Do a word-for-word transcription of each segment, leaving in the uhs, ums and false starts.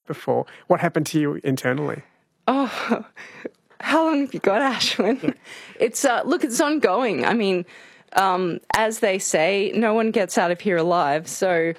before. What happened to you internally? Oh, how long have you got, Ashwin? Yeah. It's, uh, look, it's ongoing. I mean, um, as they say, no one gets out of here alive. So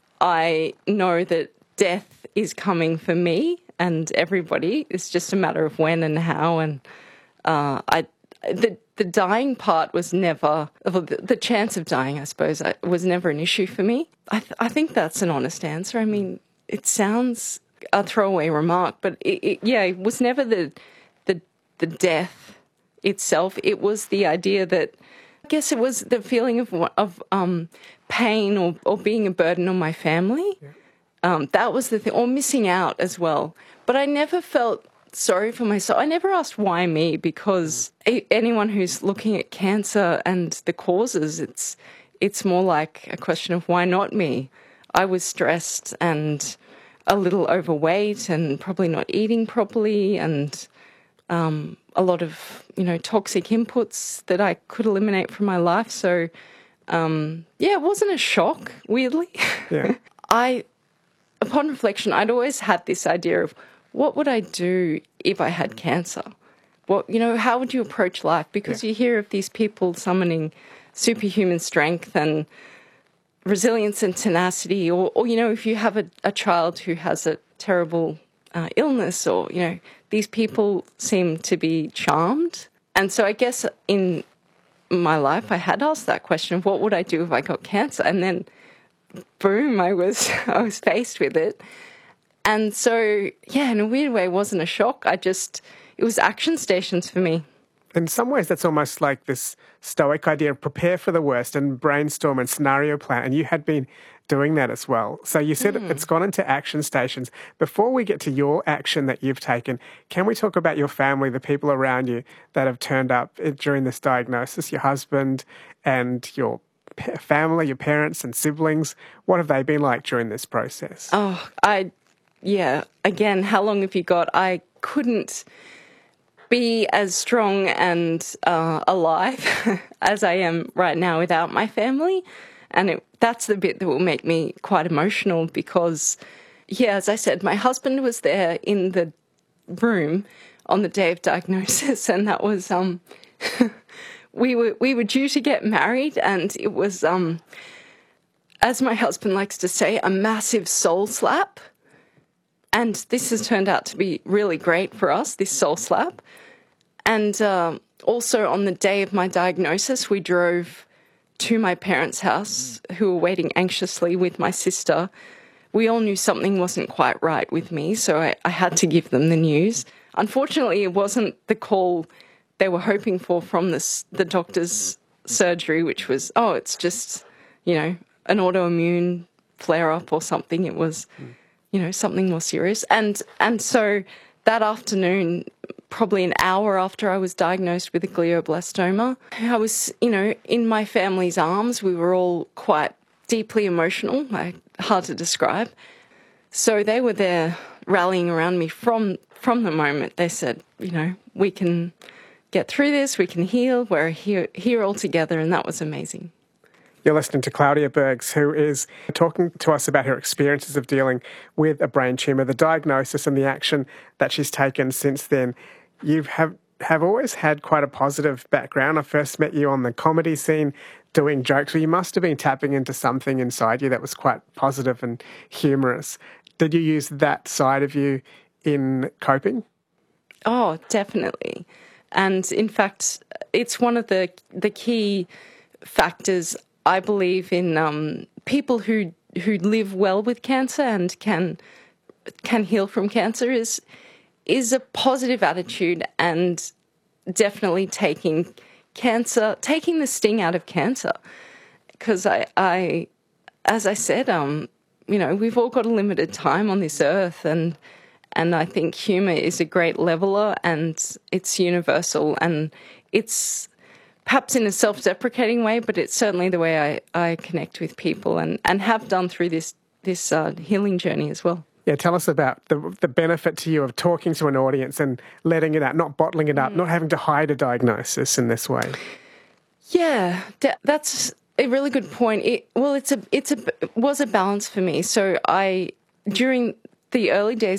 I know that death is coming for me and everybody. It's just a matter of when and how. And uh, I, the the dying part was never, the, the chance of dying, I suppose, was never an issue for me. I, th- I think that's an honest answer. I mean, it sounds a throwaway remark, but it, it, yeah, it was never the the the death itself. It was the idea that, I guess it was the feeling of of um, pain or, or being a burden on my family. Yeah. Um, that was the thing, or missing out as well. But I never felt sorry for myself. I never asked why me, because a- anyone who's looking at cancer and the causes, it's it's more like a question of why not me. I was stressed and a little overweight and probably not eating properly, and um, a lot of, you know, toxic inputs that I could eliminate from my life. So, um, yeah, it wasn't a shock, weirdly. Yeah. I, upon reflection, I'd always had this idea of what would I do if I had cancer? What, you know, how would you approach life? Because yeah. you hear of these people summoning superhuman strength and resilience and tenacity, or, or you know, if you have a, a child who has a terrible uh, illness, or, you know, these people seem to be charmed. And so I guess in my life, I had asked that question of what would I do if I got cancer? And then, boom, I was I was faced with it. And so, yeah, in a weird way, it wasn't a shock. I just, it was action stations for me. In some ways, that's almost like this stoic idea of prepare for the worst and brainstorm and scenario plan. And you had been doing that as well. So you said mm. it's gone into action stations. Before we get to your action that you've taken, can we talk about your family, the people around you that have turned up during this diagnosis, your husband and your family, your parents and siblings? What have they been like during this process? Oh, I... Yeah, again, how long have you got? I couldn't be as strong and uh, alive as I am right now without my family. And it, that's the bit that will make me quite emotional because, yeah, as I said, my husband was there in the room on the day of diagnosis, and that was, um, we were we were due to get married, and it was, um, as my husband likes to say, a massive soul slap. And this has turned out to be really great for us, this soul slap. And uh, also on the day of my diagnosis, we drove to my parents' house, who were waiting anxiously with my sister. We all knew something wasn't quite right with me, so I, I had to give them the news. Unfortunately, it wasn't the call they were hoping for from this, the doctor's surgery, which was, oh, it's just, you know, an autoimmune flare-up or something. It was... Mm. you know, something more serious. And and so that afternoon, probably an hour after I was diagnosed with a glioblastoma, I was, you know, in my family's arms. We were all quite deeply emotional, like, hard to describe. So they were there rallying around me from, from the moment. They said, you know, we can get through this, we can heal, we're here, here all together, and that was amazing. You're listening to Claudia Bergs, who is talking to us about her experiences of dealing with a brain tumour, the diagnosis and the action that she's taken since then. You have, have always had quite a positive background. I first met you on the comedy scene doing jokes, so you must have been tapping into something inside you that was quite positive and humorous. Did you use that side of you in coping? Oh, definitely. And in fact, it's one of the the key factors, I believe, in um, people who who live well with cancer and can can heal from cancer is is a positive attitude, and definitely taking cancer, taking the sting out of cancer. Because I, I, as I said, um, you know, we've all got a limited time on this earth, and and I think humour is a great leveler, and it's universal, and it's perhaps in a self-deprecating way, but it's certainly the way I, I connect with people and, and have done through this this uh, healing journey as well. Yeah, tell us about the the benefit to you of talking to an audience and letting it out, not bottling it up, mm. not having to hide a diagnosis in this way. Yeah, that's a really good point. It, well, it's a it's a it was a balance for me. So I during the early days